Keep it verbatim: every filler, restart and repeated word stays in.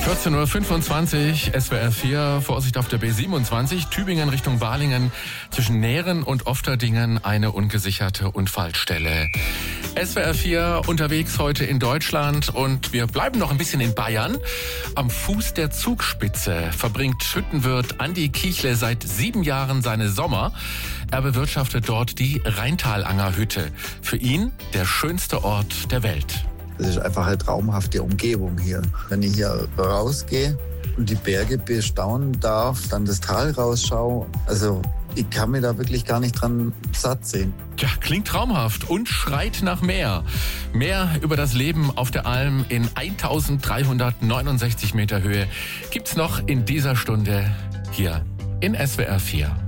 vierzehn Uhr fünfundzwanzig, S W R vier, Vorsicht auf der B siebenundzwanzig, Tübingen Richtung Balingen, zwischen Nähren und Ofterdingen eine ungesicherte Unfallstelle. S W R vier unterwegs heute in Deutschland und wir bleiben noch ein bisschen in Bayern. Am Fuß der Zugspitze verbringt Hüttenwirt Andi Kichle seit sieben Jahren seine Sommer. Er bewirtschaftet dort die Rheintalanger Hütte. Für ihn der schönste Ort der Welt. Das ist einfach eine traumhafte Umgebung hier. Wenn ich hier rausgehe und die Berge bestaunen darf, dann das Tal rausschaue, also ich kann mir da wirklich gar nicht dran satt sehen. Ja, klingt traumhaft und schreit nach mehr. Mehr über das Leben auf der Alm in eintausenddreihundertneunundsechzig Meter Höhe gibt's noch in dieser Stunde hier in S W R vier.